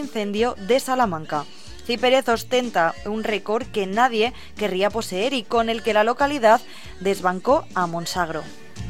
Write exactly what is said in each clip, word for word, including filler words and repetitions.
incendio de Salamanca. Cipérez ostenta un récord que nadie querría poseer y con el que la localidad desbancó a Monsagro.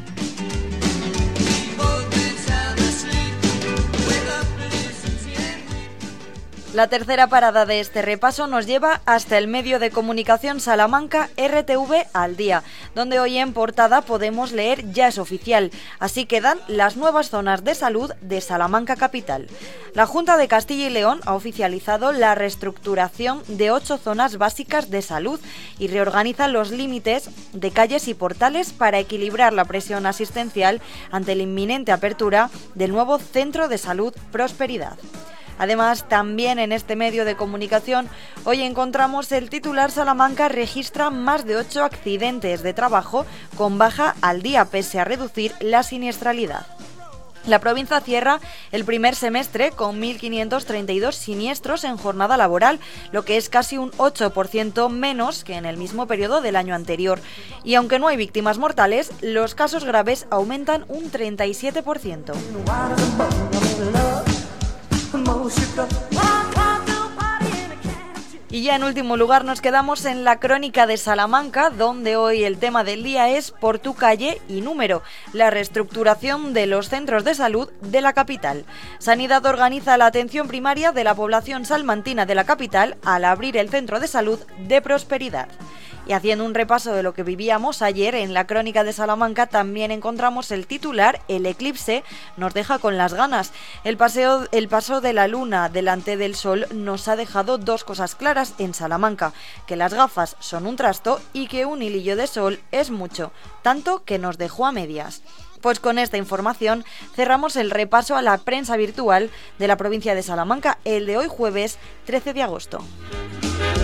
La tercera parada de este repaso nos lleva hasta el medio de comunicación Salamanca R T V al día, donde hoy en portada podemos leer "Ya es oficial", así quedan las nuevas zonas de salud de Salamanca capital. La Junta de Castilla y León ha oficializado la reestructuración de ocho zonas básicas de salud y reorganiza los límites de calles y portales para equilibrar la presión asistencial ante la inminente apertura del nuevo Centro de Salud Prosperidad. Además, también en este medio de comunicación, hoy encontramos el titular: Salamanca registra más de ocho accidentes de trabajo con baja al día, pese a reducir la siniestralidad. La provincia cierra el primer semestre con mil quinientos treinta y dos siniestros en jornada laboral, lo que es casi un ocho por ciento menos que en el mismo periodo del año anterior. Y aunque no hay víctimas mortales, los casos graves aumentan un treinta y siete por ciento. Y ya en último lugar nos quedamos en la crónica de Salamanca, donde hoy el tema del día es "Por tu calle y número", la reestructuración de los centros de salud de la capital. Sanidad organiza la atención primaria de la población salmantina de la capital al abrir el centro de salud de Prosperidad. Y haciendo un repaso de lo que vivíamos ayer en la crónica de Salamanca, también encontramos el titular: "El eclipse nos deja con las ganas". El paseo, el paso de la luna delante del sol nos ha dejado dos cosas claras en Salamanca: que las gafas son un trasto y que un hilillo de sol es mucho, tanto que nos dejó a medias. Pues con esta información cerramos el repaso a la prensa virtual de la provincia de Salamanca, el de hoy jueves trece de agosto.